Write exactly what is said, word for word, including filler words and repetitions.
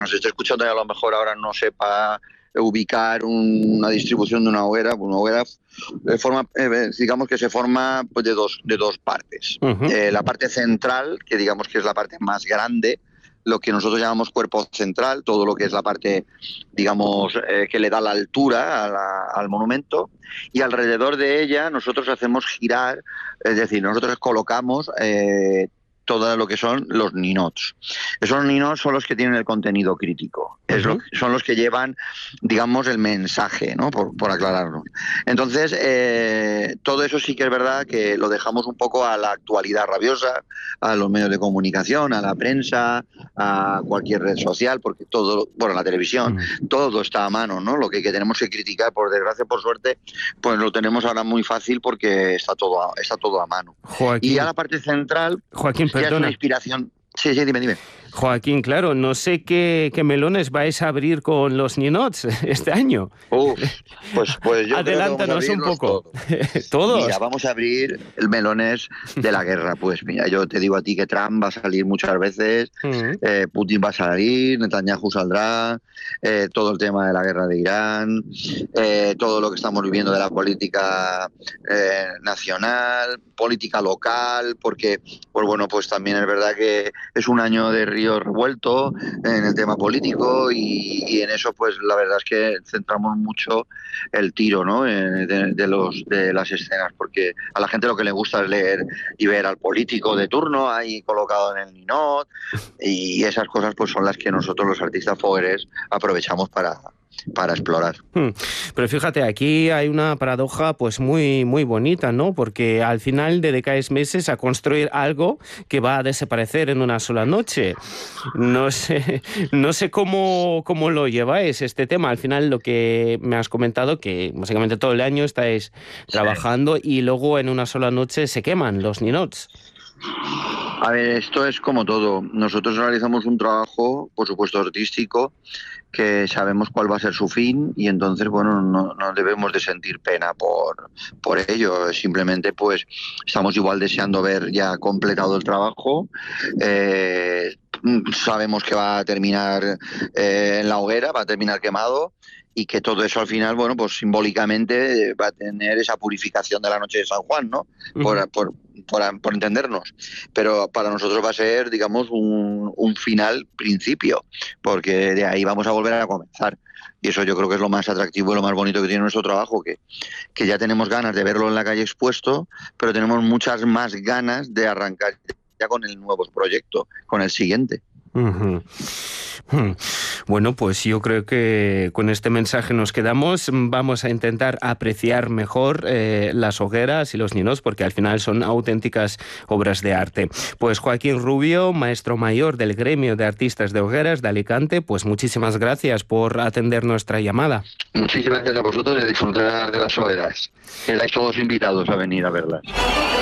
nos esté escuchando y a lo mejor ahora no sepa ubicar un, una distribución de una hoguera, una hoguera de forma, eh, digamos que se forma pues, de dos de dos partes. Uh-huh. Eh, la parte central, que digamos que es la parte más grande, lo que nosotros llamamos cuerpo central, todo lo que es la parte, digamos, eh, que le da la altura a la, al monumento, y alrededor de ella nosotros hacemos girar, es decir, nosotros colocamos eh, todo lo que son los ninots. Esos ninots son los que tienen el contenido crítico, uh-huh. es lo, son los que llevan, digamos, el mensaje, ¿no? Por, por aclararlo. Entonces, eh, todo eso sí que es verdad que lo dejamos un poco a la actualidad rabiosa, a los medios de comunicación, a la prensa, a cualquier red social, porque todo, bueno, la televisión, uh-huh. todo está a mano, ¿no? Lo que, que tenemos que criticar, por desgracia, por suerte, pues lo tenemos ahora muy fácil porque está todo a, está todo a mano. Joaquín, y ya la parte central... Joaquín, ya es una inspiración. Sí, sí, dime, dime. Joaquín, claro, no sé qué, qué melones vais a abrir con los ninots este año. Uf, pues, pues yo Adelántanos creo que vamos a un poco. ¿Todos? Mira, vamos a abrir el melones de la guerra. Pues mira, yo te digo a ti que Trump va a salir muchas veces, uh-huh. eh, Putin va a salir, Netanyahu saldrá, eh, todo el tema de la guerra de Irán, eh, todo lo que estamos viviendo de la política eh, nacional, política local, porque, pues bueno, pues también es verdad que es un año de río revuelto en el tema político y, y en eso pues la verdad es que centramos mucho el tiro, ¿no? de, de, los, de las escenas, porque a la gente lo que le gusta es leer y ver al político de turno ahí colocado en el ninot, y esas cosas pues son las que nosotros los artistas fogueres aprovechamos para... para explorar. Pero fíjate, aquí hay una paradoja pues muy muy bonita, ¿no? Porque al final dedicáis meses a construir algo que va a desaparecer en una sola noche. No sé, no sé cómo, cómo lo lleváis este tema. Al final lo que me has comentado, que básicamente todo el año estáis trabajando sí. y luego en una sola noche se queman los ninots. A ver, esto es como todo. Nosotros realizamos un trabajo, por supuesto, artístico, que sabemos cuál va a ser su fin y entonces, bueno, no, no debemos de sentir pena por, por ello. Simplemente, pues, estamos igual deseando ver ya completado el trabajo. Eh, sabemos que va a terminar eh, en la hoguera, va a terminar quemado, y que todo eso al final, bueno, pues simbólicamente va a tener esa purificación de la noche de San Juan, ¿no? Uh-huh. Por, por, por, por entendernos. Pero para nosotros va a ser, digamos, un, un final principio, porque de ahí vamos a volver a comenzar. Y eso yo creo que es lo más atractivo y lo más bonito que tiene nuestro trabajo, que, que ya tenemos ganas de verlo en la calle expuesto, pero tenemos muchas más ganas de arrancar ya con el nuevo proyecto, con el siguiente. Uh-huh. Bueno, pues yo creo que con este mensaje nos quedamos. Vamos a intentar apreciar mejor eh, las hogueras y los ninos, porque al final son auténticas obras de arte. Pues Joaquín Rubio, maestro mayor del Gremio de Artistas de Hogueras de Alicante, pues muchísimas gracias por atender nuestra llamada. Muchísimas gracias a vosotros y a disfrutar de las hogueras. Estáis todos invitados a venir a verlas.